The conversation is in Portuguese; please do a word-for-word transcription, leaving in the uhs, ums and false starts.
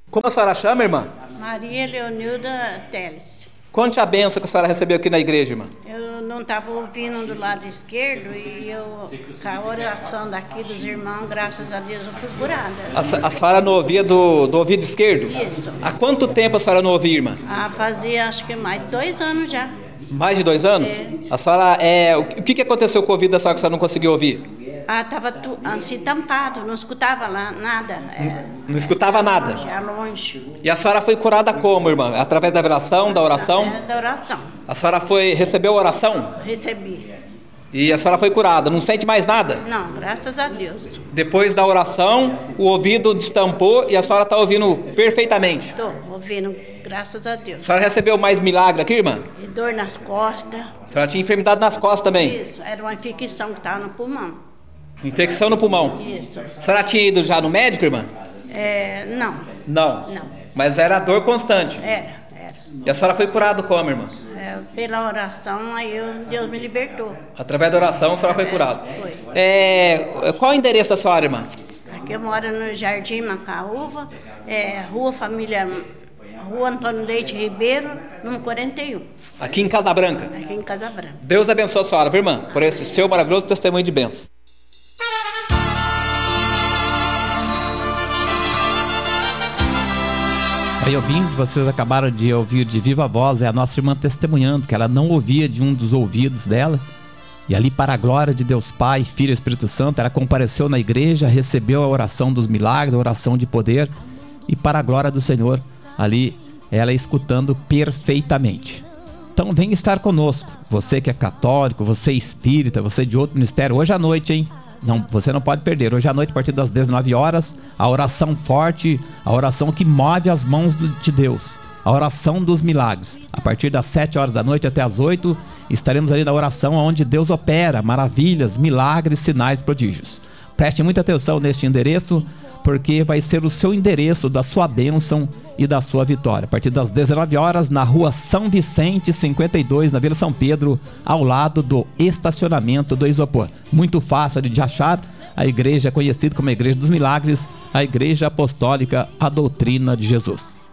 Como a senhora chama, irmã? Maria Leonilda Teles. Conte a bênção que a senhora recebeu aqui na igreja, irmã. Eu não estava ouvindo do lado esquerdo e eu, com a oração daqui dos irmãos, graças a Deus, eu fui curada. A, a senhora não ouvia do, do ouvido esquerdo? Isso. Há quanto tempo a senhora não ouvia, irmã? Ah, fazia acho que mais de dois anos já. Mais de dois anos? É. A senhora, é, o que, que aconteceu com o ouvido da senhora que a senhora não conseguiu ouvir? Ah, estava assim tampado, não escutava lá nada. É, Não escutava nada? longe, é longe. E a senhora foi curada como, irmã? Através da oração, da oração? É da oração. A senhora foi, recebeu a oração? Recebi. E a senhora foi curada, não sente mais nada? Não, graças a Deus. Depois da oração, o ouvido destampou e a senhora está ouvindo perfeitamente. Estou ouvindo, graças a A Deus. senhora recebeu mais milagre aqui, irmã? E dor nas costas. A senhora tinha enfermidade nas costas também? Isso, era uma infecção que estava no pulmão. Infecção no pulmão. Isso. A senhora tinha ido já no médico, irmã? É, não, Não. não. Mas era dor constante. Era, era. E a senhora foi curada como, irmã? É, pela oração, aí eu, Deus me libertou. Através da oração, a senhora foi É, curada. foi. É, qual o endereço da senhora, irmã? Aqui eu moro no Jardim Macaúva, é, Rua Família, Rua Antônio Leite Ribeiro, número quarenta e um, Aqui em Casa Branca. aqui em Casa Branca. Deus abençoe a senhora, viu, irmã? Por esse seu maravilhoso testemunho de bênção. Aí, ouvintes, vocês acabaram de ouvir de viva voz, é a nossa irmã testemunhando que ela não ouvia de um dos ouvidos dela. E ali, para a glória de Deus Pai, Filho e Espírito Santo, ela compareceu na igreja, recebeu a oração dos milagres, a oração de poder. E para a glória do Senhor, ali, ela escutando perfeitamente. Então, vem estar conosco. Você que é católico, você é espírita, você é de outro ministério, hoje à noite, hein? Não, você não pode perder. Hoje à noite, a partir das dezenove horas, a oração forte, a oração que move as mãos de Deus, a oração dos milagres. A partir das sete horas da noite até as oito, estaremos ali na oração onde Deus opera maravilhas, milagres, sinais, prodígios. Preste muita atenção neste endereço, porque vai ser o seu endereço da sua bênção e da sua vitória. A partir das dezenove horas, na rua São Vicente, cinquenta e dois, na Vila São Pedro, ao lado do estacionamento do isopor. Muito fácil de achar. A igreja é conhecida como a Igreja dos Milagres, a Igreja Apostólica, a Doutrina de Jesus.